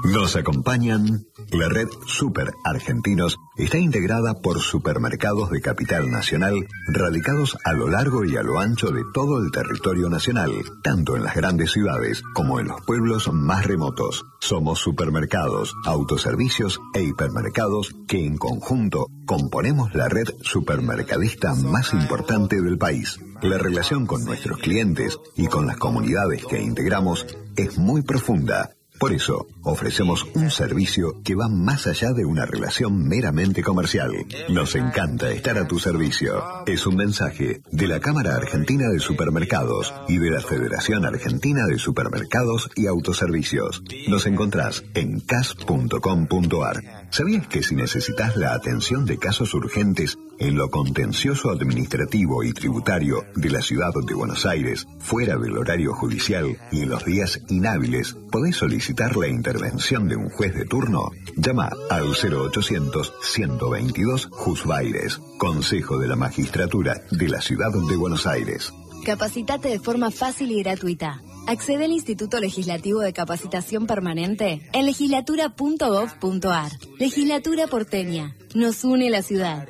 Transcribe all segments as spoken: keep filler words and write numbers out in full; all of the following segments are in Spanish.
Nos acompañan. La red Super Argentinos está integrada por supermercados de capital nacional radicados a lo largo y a lo ancho de todo el territorio nacional, tanto en las grandes ciudades como en los pueblos más remotos. Somos supermercados, autoservicios e hipermercados que en conjunto componemos la red supermercadista más importante del país. La relación con nuestros clientes y con las comunidades que integramos es muy profunda. Por eso, ofrecemos un servicio que va más allá de una relación meramente comercial. Nos encanta estar a tu servicio. Es un mensaje de la Cámara Argentina de Supermercados y de la Federación Argentina de Supermercados y Autoservicios. Nos encontrás en c a s punto com punto a r. ¿Sabías que si necesitas la atención de casos urgentes en lo contencioso administrativo y tributario de la ciudad de Buenos Aires, fuera del horario judicial y en los días inhábiles, podés solicitar la intervención de un juez de turno? Llama al cero ochocientos, ciento veintidós, Juzbaires, Consejo de la Magistratura de la Ciudad de Buenos Aires. Capacitate de forma fácil y gratuita. Accede al Instituto Legislativo de Capacitación Permanente en legislatura punto gov punto a r. Legislatura porteña. Nos une la ciudad.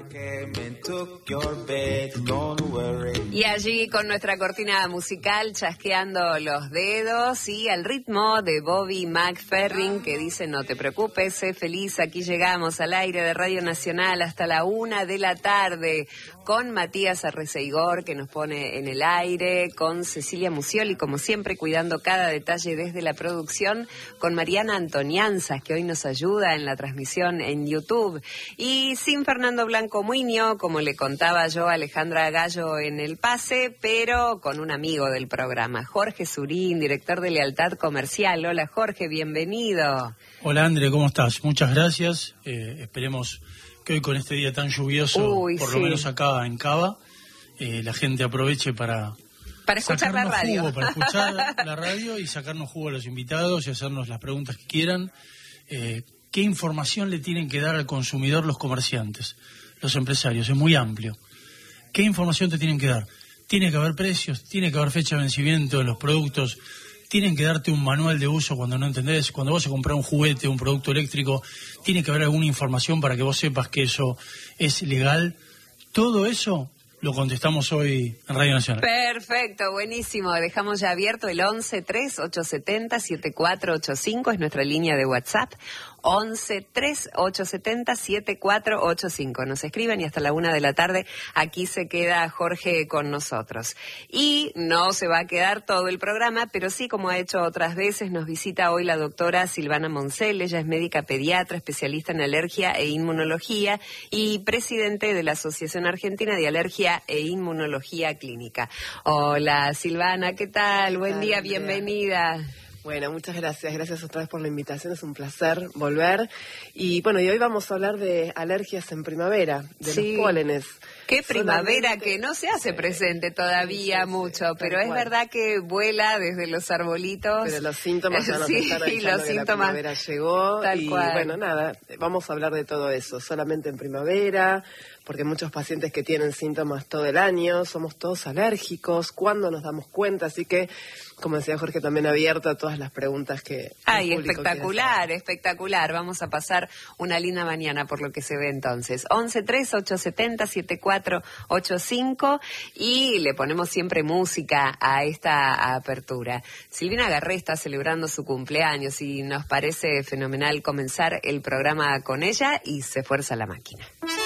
Y allí con nuestra cortina musical chasqueando los dedos y al ritmo de Bobby McFerrin que dice: no te preocupes, sé feliz, aquí llegamos al aire de Radio Nacional hasta la una de la tarde con Matías Arreceigor que nos pone en el aire, con Cecilia Musioli como siempre cuidando cada detalle desde la producción, con Mariana Antonianzas que hoy nos ayuda en la transmisión en YouTube y sin Fernando Blanco Muiño, como le contaba yo a Alejandra Gallo en el pase, pero con un amigo del programa, Jorge Surín, director de Lealtad Comercial. Hola Jorge, bienvenido. Hola Andre, ¿cómo estás? Muchas gracias. Eh, esperemos que hoy con este día tan lluvioso, Uy, por sí. lo menos acá en Cava, eh, la gente aproveche para... Para escuchar la radio. Jugo, para escuchar la radio y sacarnos jugo a los invitados y hacernos las preguntas que quieran. Eh, ¿Qué información le tienen que dar al consumidor los comerciantes, los empresarios? Es muy amplio. ¿Qué información te tienen que dar? Tiene que haber precios, tiene que haber fecha de vencimiento de los productos, tienen que darte un manual de uso cuando no entendés. Cuando vas a comprar un juguete, un producto eléctrico, tiene que haber alguna información para que vos sepas que eso es legal. Todo eso lo contestamos hoy en Radio Nacional. Perfecto, buenísimo. Dejamos ya abierto el once tres ocho siete cero siete cuatro ocho cinco, es nuestra línea de WhatsApp. once tres ocho siete cero siete cuatro ocho cinco. Nos escriben y hasta la una de la tarde aquí se queda Jorge con nosotros. Y no se va a quedar todo el programa, pero sí, como ha hecho otras veces, nos visita hoy la doctora Silvana Moncel. Ella es médica pediatra, especialista en alergia e inmunología y presidente de la Asociación Argentina de Alergia e Inmunología Clínica. Hola Silvana, ¿qué tal? Buen día, bienvenida. Bueno, muchas gracias. Gracias otra vez por la invitación. Es un placer volver. Y bueno, y hoy vamos a hablar de alergias en primavera, de sí. los pólenes. Qué primavera Solamente... que no se hace presente todavía sí, sí, mucho, sí, pero es cual. verdad que vuela desde los arbolitos. Pero los síntomas ya nos sí, están avisando los que síntomas... la primavera llegó. Tal y cual. bueno, nada, vamos a hablar de todo eso. Solamente en primavera, porque muchos pacientes que tienen síntomas todo el año, somos todos alérgicos, ¿cuándo nos damos cuenta? Así que, como decía Jorge, también abierto a todas las preguntas que... Ay, espectacular, espectacular. Vamos a pasar una linda mañana por lo que se ve entonces. once tres ocho siete cero siete cuatro ocho cinco y le ponemos siempre música a esta apertura. Silvina Garré está celebrando su cumpleaños y nos parece fenomenal comenzar el programa con ella y se fuerza la máquina.